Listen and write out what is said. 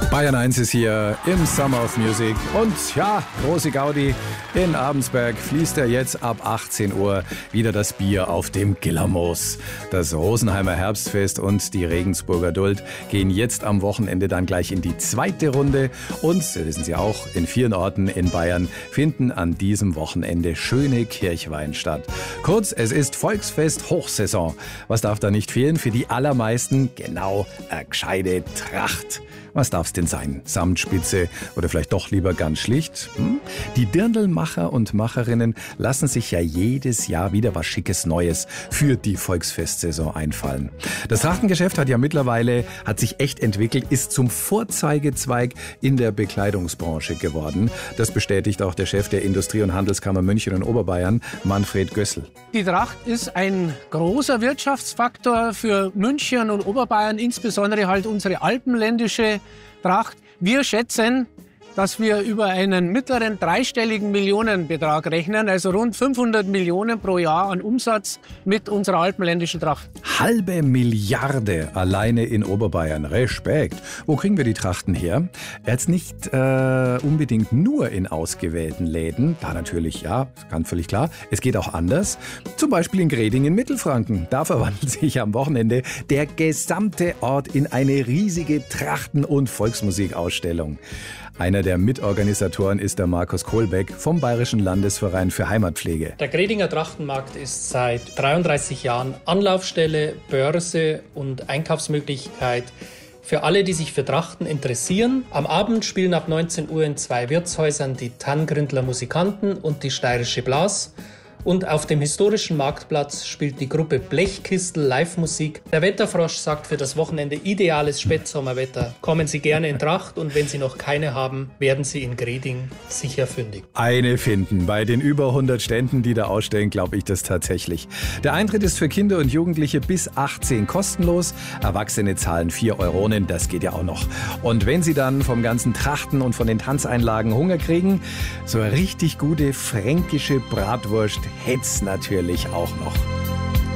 Bayern 1 ist hier im Summer of Music und ja, große Gaudi. In Abensberg fließt jetzt ab 18 Uhr wieder das Bier auf dem Gillermoos. Das Rosenheimer Herbstfest und die Regensburger Duld gehen jetzt am Wochenende dann gleich in die zweite Runde. Und, das wissen Sie auch, in 4 Orten in Bayern finden an diesem Wochenende schöne Kirchweihen statt. Kurz, es ist Volksfest Hochsaison. Was darf da nicht fehlen? Für die allermeisten genau eine gescheite Tracht. Was darf's denn sein? Samtspitze oder vielleicht doch lieber ganz schlicht? Die Dirndlmacher und Macherinnen lassen sich ja jedes Jahr wieder was Schickes Neues für die Volksfestsaison einfallen. Das Trachtengeschäft hat sich echt entwickelt, ist zum Vorzeigezweig in der Bekleidungsbranche geworden. Das bestätigt auch der Chef der Industrie- und Handelskammer München und Oberbayern, Manfred Gössel. Die Tracht ist ein großer Wirtschaftsfaktor für München und Oberbayern, insbesondere halt unsere alpenländische Tracht. Wir schätzen, dass wir über einen mittleren dreistelligen Millionenbetrag rechnen, also rund 500 Millionen pro Jahr an Umsatz mit unserer alpenländischen Tracht. 500 Milliarden alleine in Oberbayern. Respekt. Wo kriegen wir die Trachten her? Jetzt nicht unbedingt nur in ausgewählten Läden. Da natürlich, ja, ganz völlig klar. Es geht auch anders. Zum Beispiel in Greding in Mittelfranken. Da verwandelt sich am Wochenende der gesamte Ort in eine riesige Trachten- und Volksmusikausstellung. Einer der Mitorganisatoren ist der Markus Kohlbeck vom Bayerischen Landesverein für Heimatpflege. Der Gredinger Trachtenmarkt ist seit 33 Jahren Anlaufstelle, Börse und Einkaufsmöglichkeit für alle, die sich für Trachten interessieren. Am Abend spielen ab 19 Uhr in 2 Wirtshäusern die Tanngrindler Musikanten und die Steirische Blas. Und auf dem historischen Marktplatz spielt die Gruppe Blechkistel Live-Musik. Der Wetterfrosch sagt für das Wochenende ideales Spätsommerwetter. Kommen Sie gerne in Tracht und wenn Sie noch keine haben, werden Sie in Greding sicher fündig. Eine finden. Bei den über 100 Ständen, die da ausstellen, glaube ich das tatsächlich. Der Eintritt ist für Kinder und Jugendliche bis 18 kostenlos. Erwachsene zahlen 4 Euronen, das geht ja auch noch. Und wenn Sie dann vom ganzen Trachten und von den Tanzeinlagen Hunger kriegen, so eine richtig gute fränkische Bratwurst hätt's natürlich auch noch.